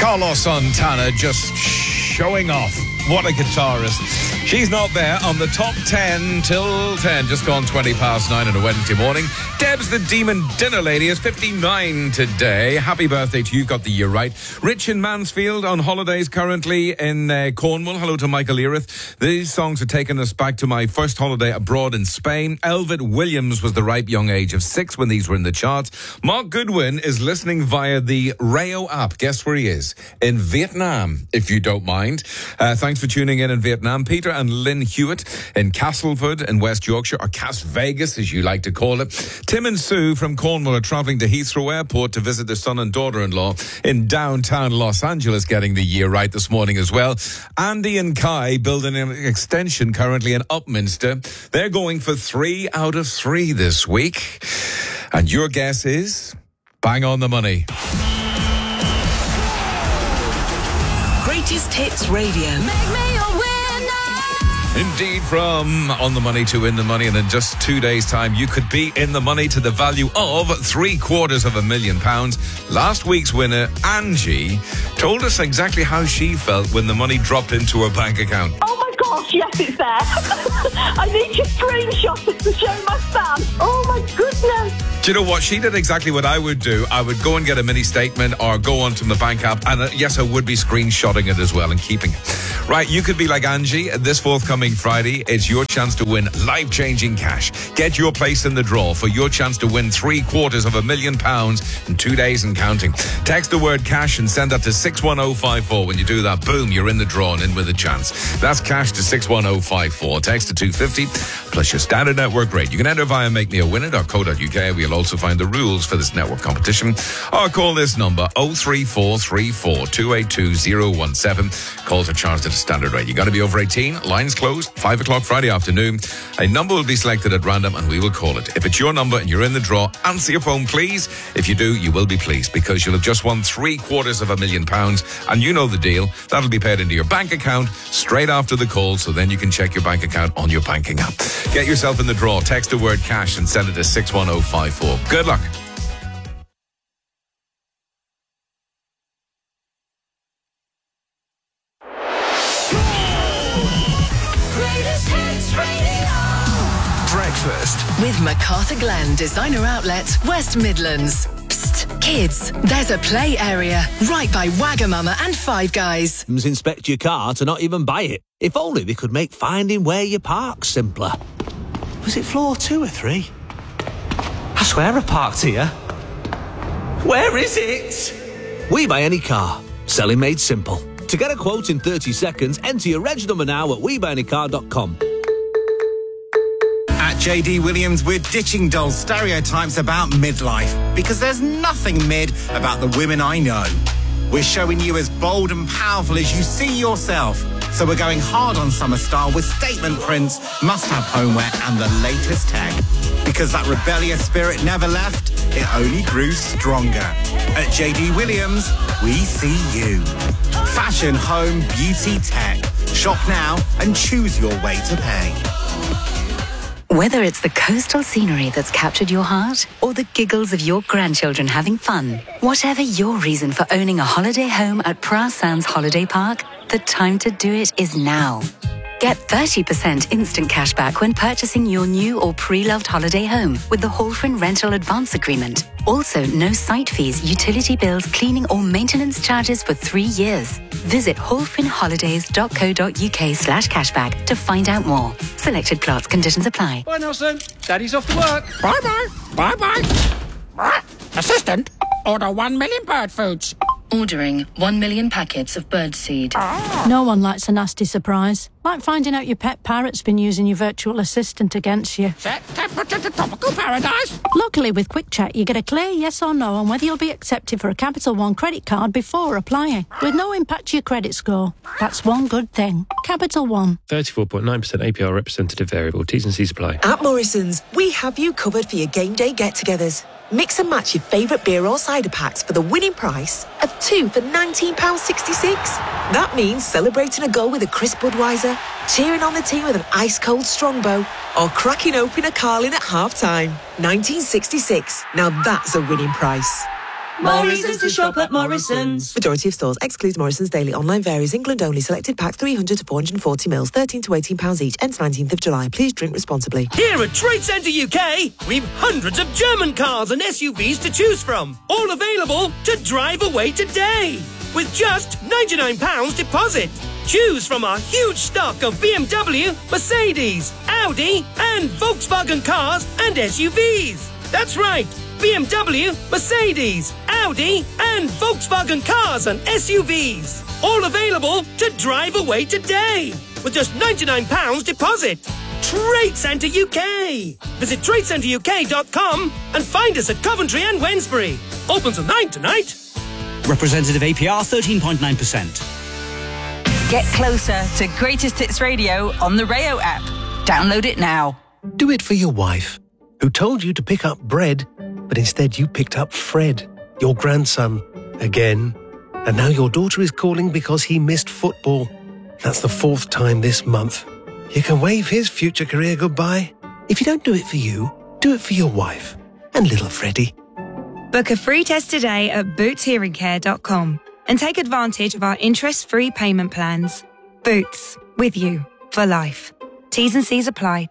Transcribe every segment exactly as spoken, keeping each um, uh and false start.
Carlos Santana just showing off. What a guitarist. She's not there on the top ten till ten. Just gone twenty past nine on a Wednesday morning. Deb's the Demon Dinner Lady is fifty-nine today. Happy birthday to you. Got the year right. Rich in Mansfield on holidays currently in uh, Cornwall. Hello to Michael Erith. These songs are taking us back to my first holiday abroad in Spain. Elvid Williams was the ripe young age of six when these were in the charts. Mark Goodwin is listening via the Rayo app. Guess where he is? In Vietnam, if you don't mind. Uh, thanks for tuning in in Vietnam. Peter and Lynn Hewitt in Castleford in West Yorkshire, or Cas Vegas as you like to call it. Tim and Sue from Cornwall are travelling to Heathrow Airport to visit their son and daughter-in-law in downtown Los Angeles, getting the year right this morning as well. Andy and Kai building an extension currently in Upminster. They're going for three out of three this week. And your guess is bang on the money. Greatest Hits Radio. Make me a winner. Indeed, from on the money to in the money, and in just two days' time, you could be in the money to the value of three quarters of a million pounds. Last week's winner, Angie, told us exactly how she felt when the money dropped into her bank account. Oh my gosh, yes, it's there. I need to screenshot it to show my son. Oh my goodness. Do you know what? She did exactly what I would do. I would go and get a mini statement or go onto the bank app, and uh, yes, I would be screenshotting it as well and keeping it. Right, you could be like Angie. This forthcoming Friday, it's your chance to win life-changing cash. Get your place in the draw for your chance to win three quarters of a million pounds in two days and counting. Text the word cash and send that to six one oh five four. When you do that, boom, you're in the draw and in with a chance. That's cash to six one oh five four. Text to two fifty plus your standard network rate. You can enter via make me a winner dot co dot uk. We'll also find the rules for this network competition. Or call this number oh three four three four two eight two oh one seven. Calls are charged at a standard rate. You got to be over eighteen. Lines closed. five o'clock Friday afternoon. A number will be selected at random and we will call it. If it's your number and you're in the draw, answer your phone, please. If you do, you will be pleased because you'll have just won three quarters of a million pounds. And you know the deal. That'll be paid into your bank account straight after the call, so then you can check your bank account on your banking app. Get yourself in the draw. Text the word cash and send it to six one oh five four. Good luck. Breakfast with MacArthur Glen Designer Outlet, West Midlands. Psst, kids, there's a play area right by Wagamama and Five Guys. Inspect your car to not even buy it. If only they could make finding where you park simpler. Was it floor two or three? I swear I parked here. Where is it? We buy any car. Selling made simple. To get a quote in thirty seconds, enter your reg number now at we buy any car dot com. At J D Williams, we're ditching dull stereotypes about midlife because there's nothing mid about the women I know. We're showing you as bold and powerful as you see yourself. So we're going hard on summer style with statement prints, must-have homeware and the latest tech. Because that rebellious spirit never left, it only grew stronger. At J D Williams, we see you. Fashion, home, beauty, tech. Shop now and choose your way to pay. Whether it's the coastal scenery that's captured your heart or the giggles of your grandchildren having fun, whatever your reason for owning a holiday home at Pras Sands Holiday Park, the time to do it is now. Get thirty percent instant cash back when purchasing your new or pre-loved holiday home with the Holfrin Rental Advance Agreement. Also, no site fees, utility bills, cleaning or maintenance charges for three years. Visit holfrinholidays.co.uk slash cashback to find out more. Selected plots, conditions apply. Bye, Nelson. Daddy's off to work. Bye-bye. Bye-bye. Assistant, order one million bird foods. Ordering one million packets of birdseed. No one likes a nasty surprise. Like finding out your pet parrot's been using your virtual assistant against you. Set temperature to tropical paradise. Luckily, with Quick Check, you get a clear yes or no on whether you'll be accepted for a Capital One credit card before applying, with no impact to your credit score. That's one good thing. Capital One. thirty-four point nine percent A P R representative variable. T's and C's apply. At Morrison's, we have you covered for your game day get-togethers. Mix and match your favourite beer or cider packs for the winning price of two for nineteen pounds sixty-six. That means celebrating a goal with a crisp Budweiser, cheering on the team with an ice-cold Strongbow, or cracking open a Carling at half-time. nineteen sixty-six. Now that's a winning price. More reasons to shop at Morrison's. Majority of stores excludes Morrison's daily online varies. England only. Selected packs three hundred to four hundred forty mils, thirteen to eighteen pounds each. Ends nineteenth of July. Please drink responsibly. Here at Trade Centre U K, we've hundreds of German cars and S U Vs to choose from. All available to drive away today. With just ninety-nine pounds deposit. Choose from our huge stock of B M W, Mercedes, Audi and Volkswagen cars and S U Vs. That's right. B M W, Mercedes, Audi and Volkswagen cars and S U Vs. All available to drive away today with just ninety-nine pounds deposit. Trade Centre U K. Visit trade centre u k dot com and find us at Coventry and Wednesbury. Open till nine tonight. Representative A P R thirteen point nine percent. Get closer to Greatest Hits Radio on the Rayo app. Download it now. Do it for your wife, who told you to pick up bread, but instead you picked up Fred, your grandson, again. And now your daughter is calling because he missed football. That's the fourth time this month. You can wave his future career goodbye. If you don't do it for you, do it for your wife and little Freddie. Book a free test today at boots hearing care dot com and take advantage of our interest-free payment plans. Boots, with you for life. T's and C's apply.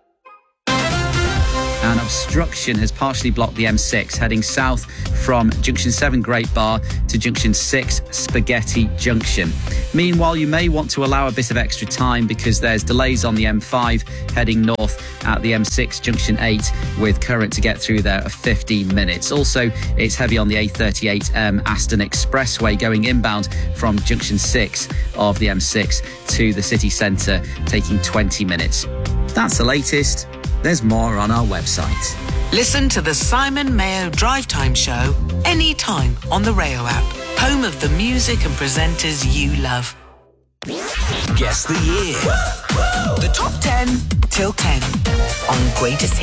An obstruction has partially blocked the M six heading south from Junction seven Great Bar to Junction six Spaghetti Junction. Meanwhile, you may want to allow a bit of extra time because there's delays on the M five heading north at the M six Junction eight with current to get through there of fifteen minutes. Also, it's heavy on the A thirty-eight M Aston Expressway going inbound from Junction six of the M six to the city centre, taking twenty minutes. That's the latest. There's more on our website. Listen to the Simon Mayo Drive Time Show anytime on the Rayo app. Home of the music and presenters you love. Guess the year. The top ten till ten on Greatest